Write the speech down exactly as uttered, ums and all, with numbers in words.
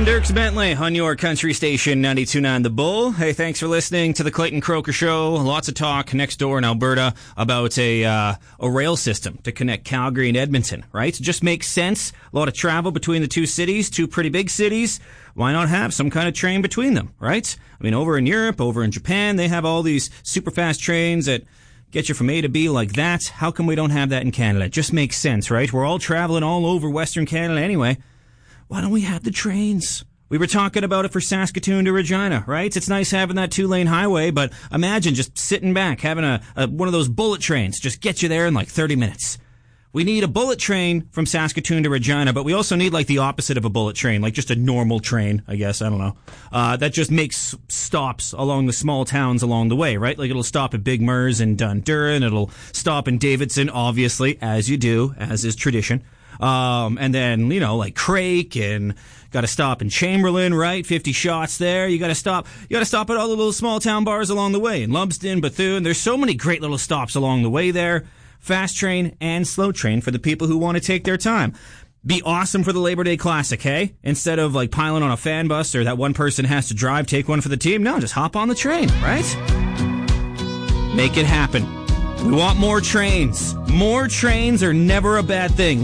Dierks Bentley on your country station ninety-two point nine The Bull. Hey, thanks for listening to the Clayton Croker Show. Lots of talk next door in Alberta about a uh, a rail system to connect Calgary and Edmonton, right? It just makes sense. A lot of travel between the two cities, two pretty big cities. Why not have some kind of train between them, right? I mean, over in Europe, over in Japan, they have all these super fast trains that get you from A to B like that. How come we don't have that in Canada? It just makes sense, right? We're all traveling all over Western Canada anyway. Why don't we have the trains? We were talking about it for Saskatoon to Regina, right? It's nice having that two-lane highway, but imagine just sitting back, having a, a one of those bullet trains, just get you there in like thirty minutes. We need a bullet train from Saskatoon to Regina, but we also need like the opposite of a bullet train, like just a normal train, I guess, I don't know. Uh, that just makes stops along the small towns along the way, right? Like it'll stop at Big Mers and Dundurn, it'll stop in Davidson, obviously, as you do, as is tradition. Um, and then, you know, like Crake and got to stop in Chamberlain, right? fifty shots there. You got to stop, you got to stop at all the little small town bars along the way. In Lumsden, Bethune, there's so many great little stops along the way there. Fast train and slow train for the people who want to take their time. Be awesome for the Labor Day Classic, hey? Instead of like piling on a fan bus or that one person has to drive, take one for the team. No, just hop on the train, right? Make it happen. We want more trains. More trains are never a bad thing.